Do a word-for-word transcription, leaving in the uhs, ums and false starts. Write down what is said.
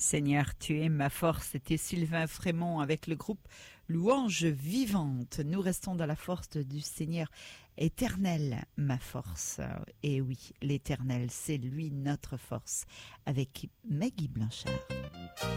Seigneur, tu es ma force. C'était Sylvain Frémont avec le groupe Louange Vivante. Nous restons dans la force du Seigneur. Éternel, ma force. Et oui, l'Éternel, c'est lui notre force. Avec Maggie Blanchard.